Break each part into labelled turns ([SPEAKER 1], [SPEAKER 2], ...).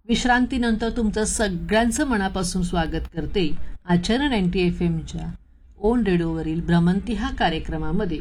[SPEAKER 1] विश्रांतीनंतर तुमचं सगळ्यांचं मनापासून स्वागत करते आचरण 90 FM ओन रेडिओवरील भ्रमंती हा कार्यक्रमामध्ये.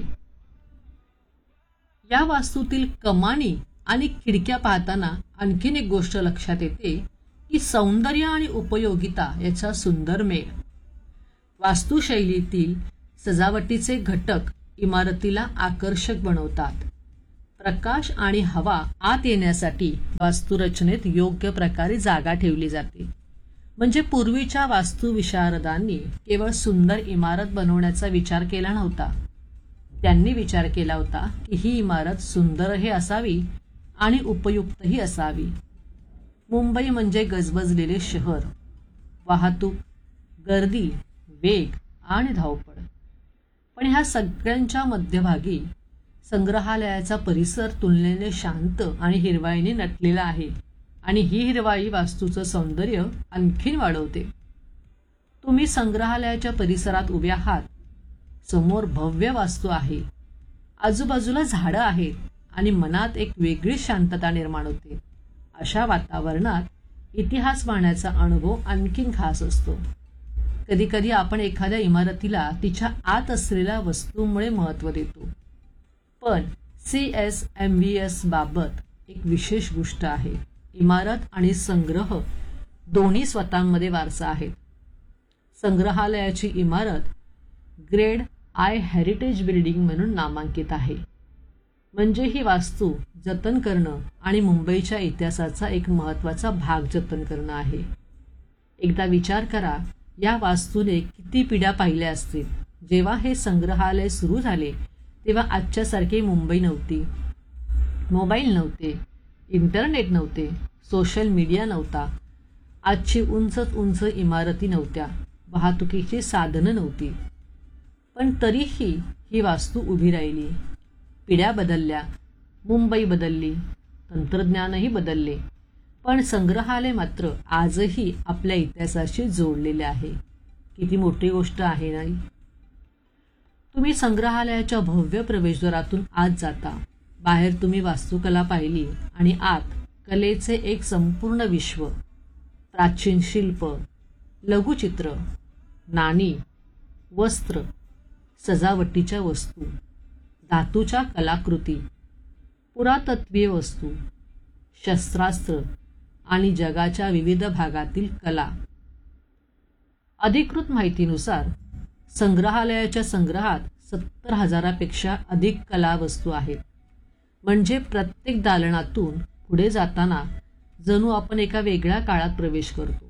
[SPEAKER 1] या वास्तूतील कमानी आणि खिडक्या पाहताना आणखीन एक गोष्ट लक्षात येते की सौंदर्य आणि उपयोगिता याचा सुंदर मेळ. वास्तुशैलीतील सजावटीचे घटक इमारतीला आकर्षक बनवतात. प्रकाश आणि हवा आत येण्यासाठी वास्तुरचनेत योग्य प्रकारे जागा ठेवली जाते. म्हणजे पूर्वीच्या वास्तुविशारदांनी केवळ सुंदर इमारत बनवण्याचा विचार केला नव्हता. त्यांनी विचार केला होता की ही इमारत सुंदरही असावी आणि उपयुक्तही असावी. मुंबई म्हणजे गजबजलेले शहर, वाहतूक, गर्दी, वेग आणि धावपळ. पण ह्या सगळ्यांच्या मध्यभागी संग्रहालयाचा परिसर तुलनेने शांत आणि हिरवाईने नटलेला आहे आणि ही हिरवाई वास्तूचं सौंदर्य आणखीन वाढवते. तुम्ही संग्रहालयाच्या परिसरात उभे आहात. समोर भव्य वास्तू आहे, आजूबाजूला झाडं आहेत आणि मनात एक वेगळी शांतता निर्माण होते. अशा वातावरणात इतिहास पाहण्याचा अनुभव आणखीन खास असतो. कधीकधी आपण एखाद्या इमारतीला तिच्या आत असलेल्या वस्तूंमुळे महत्त्व देतो. पण CSMVS बाबत एक विशेष गोष्ट आहे. इमारत आणि संग्रह दोन्ही स्वतःमध्ये वारसा आहेत. संग्रहालयाची इमारत ग्रेड I हेरिटेज बिल्डिंग म्हणून नामांकित आहे. म्हणजे ही वास्तू जतन करणं आणि मुंबईच्या इतिहासाचा एक महत्त्वाचा भाग जतन करणं आहे. एकदा विचार करा, या वास्तूने किती पिढ्या पाहिल्या असतील. जेव्हा हे संग्रहालय सुरू झाले तेव्हा आजच्यासारखी मुंबई नव्हती. मोबाईल नव्हते, इंटरनेट नव्हते, सोशल मीडिया नव्हता, आजची उंच इमारती नव्हत्या, वाहतुकीची साधनं नव्हती. पण तरीही ही वास्तू उभी राहिली. पिढ्या बदलल्या, मुंबई बदलली, तंत्रज्ञानही बदलले, पण संग्रहालय मात्र आजही आपल्या इतिहासाशी जोडलेले आहे. किती मोठी गोष्ट आहे नाही? तुम्ही संग्रहालयाच्या भव्य प्रवेशद्वारातून आत जाता. बाहेर तुम्ही वास्तुकला पाहिली आणि आत कलेचे एक संपूर्ण विश्व. प्राचीन शिल्प, लघुचित्र, नाणी, वस्त्र, सजावटीच्या वस्तू, धातूच्या कलाकृती, पुरातत्वीय वस्तू, शस्त्रास्त्र आणि जगाच्या विविध भागातील कला. अधिकृत माहितीनुसार संग्रहालयाच्या संग्रहात 70,000पेक्षा अधिक कला वस्तू आहेत. म्हणजे प्रत्येक दालनातून पुढे जाताना जणू आपण एका वेगळ्या काळात प्रवेश करतो.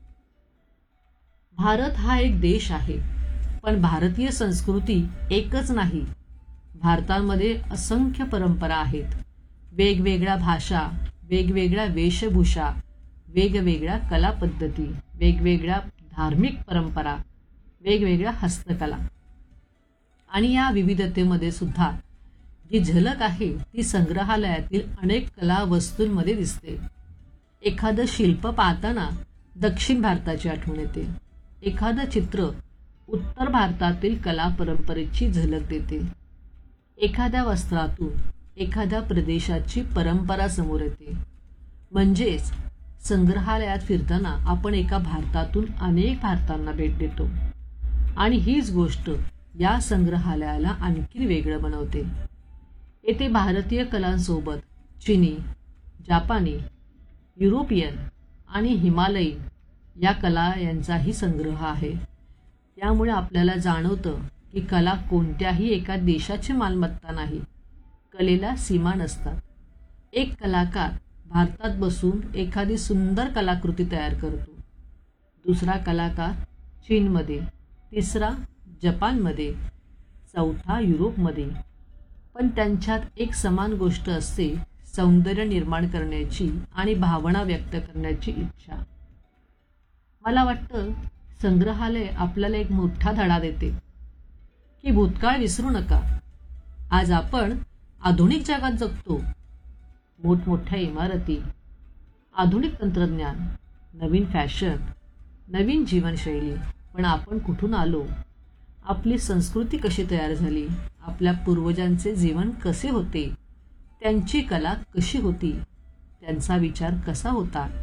[SPEAKER 1] भारत हा एक देश आहे, पण भारतीय संस्कृती एकच नाही. भारतामध्ये असंख्य परंपरा आहेत. वेगवेगळ्या भाषा, वेगवेगळ्या वेशभूषा, वेगवेगळ्या कला पद्धती, वेगवेगळ्या धार्मिक परंपरा, वेगवेगळ्या हस्तकला. आणि या विविधतेमध्ये सुद्धा जी झलक आहे ती संग्रहालयातील अनेक कला वस्तूंमध्ये दिसते. एखादं शिल्प पाहताना दक्षिण भारताची आठवण येते. एखादं चित्र उत्तर भारतातील कला परंपरेची झलक देते. एखाद्या वस्त्रातून एखाद्या प्रदेशाची परंपरा समोर येते. म्हणजेच संग्रहालयात फिरताना आपण एका भारतातून अनेक भारतांना भेट देतो. आणि हीच गोष्ट या संग्रहालयाला आणखी वेगळं बनवते. येथे भारतीय कलांसोबत चिनी, जापानी, युरोपियन आणि हिमालयीन या कला यांचाही संग्रह आहे. त्यामुळे आपल्याला जाणवतं की कला कोणत्याही एका देशाची मालमत्ता नाही. कलेला सीमा नसतात. एक कलाकार भारतात बसून एखादी सुंदर कलाकृती तयार करतो. दुसरा कलाकार चीनमध्ये, तिसरा जपानमध्ये, चौथा युरोपमध्ये. पण त्यांच्यात एक समान गोष्ट असते, सौंदर्य निर्माण करण्याची आणि भावना व्यक्त करण्याची इच्छा. मला वाटतं संग्रहालय आपल्याला एक मोठा धडा देते की भूतकाळ विसरू नका. आज आपण आधुनिक जगात जगतो. मोठमोठ्या इमारती, आधुनिक तंत्रज्ञान, नवीन फॅशन, नवीन जीवनशैली. पण आपण कुठून आलो? आपली संस्कृती कशी तयार झाली? आपल्या पूर्वजांचे जीवन कसे होते? त्यांची कला कशी होती? त्यांचा विचार कसा होता?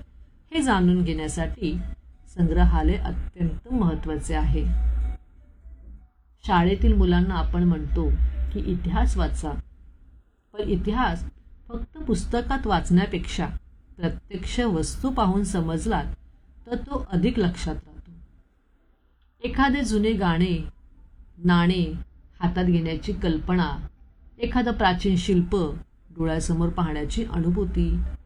[SPEAKER 1] हे जाणून घेण्यासाठी संग्रहालय अत्यंत महत्त्वाचे आहे. शाळेतील मुलांना आपण म्हणतो की इतिहास वाचा, पण इतिहास फक्त पुस्तकात वाचण्यापेक्षा प्रत्यक्ष वस्तू पाहून समजलात तर तो अधिक लक्षात राहतो. एखादे जुने गाणे, नाणे हातात घेण्याची कल्पना, एखादं प्राचीन शिल्प डोळ्यासमोर पाहण्याची अनुभूती,